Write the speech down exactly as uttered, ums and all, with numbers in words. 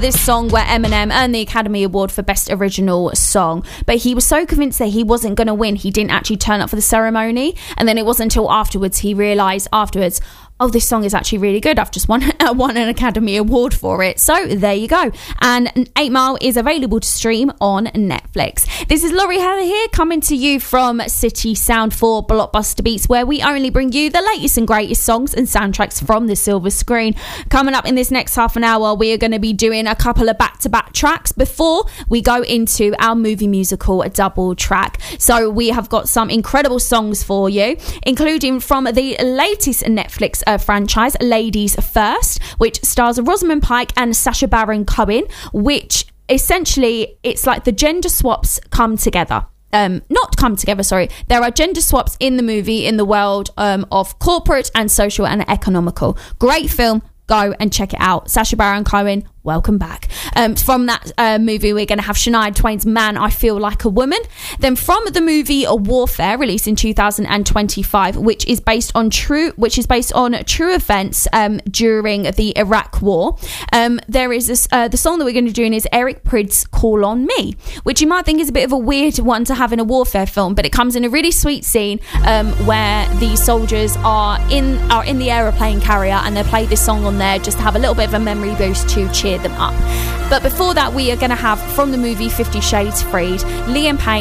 This song where Eminem earned the Academy Award for Best Original Song, but he was so convinced that he wasn't going to win, he didn't actually turn up for the ceremony. And then it wasn't until afterwards he realised afterwards, oh, this song is actually really good. I've just won, won an Academy Award for it. So there you go. And eight Mile is available to stream on Netflix. This is Laurie Heather here, coming to you from City Sound for Blockbuster Beats, where we only bring you the latest and greatest songs and soundtracks from the silver screen. Coming up in this next half an hour, we are going to be doing a couple of back-to-back tracks before we go into our movie musical double track. So we have got some incredible songs for you, including from the latest Netflix Uh, franchise, Ladies First, which stars Rosamund Pike and Sacha Baron Cohen, which essentially it's like the gender swaps come together. Um, not come together, sorry. There are gender swaps in the movie in the world um, of corporate and social and economical. Great film. Go and check it out. Sacha Baron Cohen, welcome back. Um, from that uh, movie, we're going to have Shania Twain's Man, I Feel Like a Woman. Then from the movie Warfare, released in two thousand twenty-five, which is based on true, which is based on true events um, during the Iraq War. Um, there is this, uh, the song that we're going to do is Eric Prydz, Call on Me, which you might think is a bit of a weird one to have in a warfare film, but it comes in a really sweet scene um, where the soldiers are in are in the aeroplane carrier and they play this song on there just to have a little bit of a memory boost to cheer them up. But before that, we are going to have from the movie Fifty Shades Freed, Liam Payne